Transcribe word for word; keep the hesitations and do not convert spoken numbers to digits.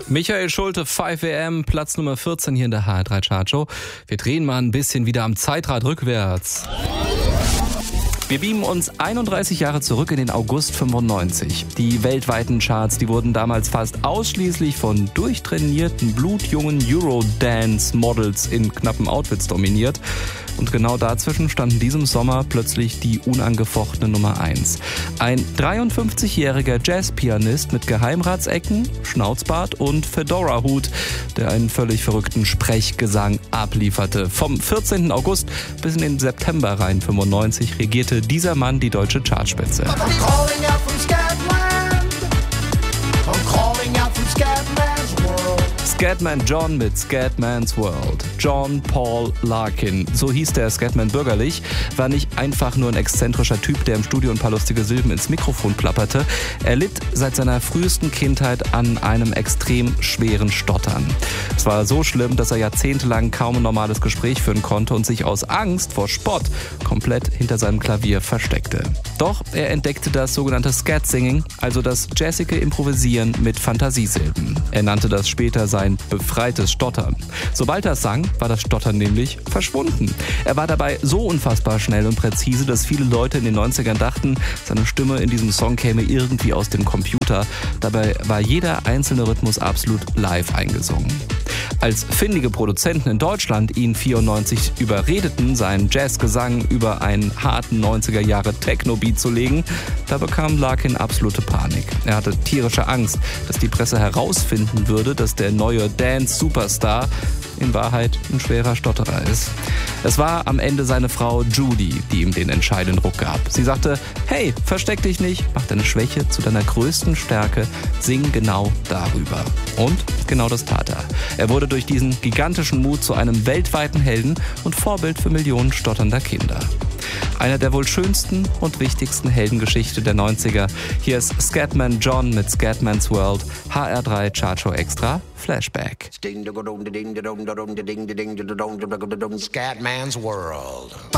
Michael Schulte, fünf A M, Platz Nummer vierzehn hier in der H R drei Chartshow. Wir drehen mal ein bisschen wieder am Zeitrad rückwärts. Wir beamen uns einunddreißig Jahre zurück in den August fünfundneunzig. Die weltweiten Charts, die wurden damals fast ausschließlich von durchtrainierten, blutjungen Eurodance-Models in knappen Outfits dominiert. Und genau dazwischen stand in diesem Sommer plötzlich die unangefochtene Nummer eins. Ein dreiundfünfzigjähriger Jazzpianist mit Geheimratsecken, Schnauzbart und Fedora-Hut, der einen völlig verrückten Sprechgesang ablieferte. Vom vierzehnten August bis in den September rein fünfundneunzig regierte dieser Mann die deutsche Chartspitze. Scatman John mit Scatman's World. John Paul Larkin, so hieß der Scatman bürgerlich, war nicht einfach nur ein exzentrischer Typ, der im Studio ein paar lustige Silben ins Mikrofon plapperte. Er litt seit seiner frühesten Kindheit an einem extrem schweren Stottern. Es war so schlimm, dass er jahrzehntelang kaum ein normales Gespräch führen konnte und sich aus Angst vor Spott komplett hinter seinem Klavier versteckte. Doch er entdeckte das sogenannte Scat-Singing, also das jazzige Improvisieren mit Fantasiesilben. Er nannte das später sein befreites Stottern. Sobald er sang, war das Stottern nämlich verschwunden. Er war dabei so unfassbar schnell und präzise, dass viele Leute in den neunzigern dachten, seine Stimme in diesem Song käme irgendwie aus dem Computer. Dabei war jeder einzelne Rhythmus absolut live eingesungen. Als findige Produzenten in Deutschland ihn vierundneunzig überredeten, seinen Jazzgesang über einen harten neunziger Jahre Techno-Beat zu legen, da bekam Larkin absolute Panik. Er hatte tierische Angst, dass die Presse herausfinden würde, dass der neue Dance-Superstar in Wahrheit ein schwerer Stotterer ist. Es war am Ende seine Frau Judy, die ihm den entscheidenden Ruck gab. Sie sagte, hey, versteck dich nicht, mach deine Schwäche zu deiner größten Stärke, sing genau darüber. Und genau das tat er. Er wurde durch diesen gigantischen Mut zu einem weltweiten Helden und Vorbild für Millionen stotternder Kinder. Einer der wohl schönsten und wichtigsten Heldengeschichte der neunziger. Hier ist Scatman John mit Scatman's World, H R drei Chartshow Extra, Flashback. Scatman's World.